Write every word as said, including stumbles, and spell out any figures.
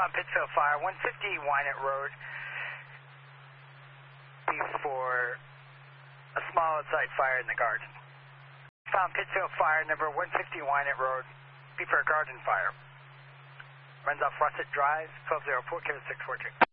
Found Pittsfield Fire, one fifty Wynett Road, before a small outside fire in the garden. Found Pittsfield Fire, number one fifty Wynett Road, before a garden fire. Runs off Russet Drive, twelve oh four, Kevin six four two.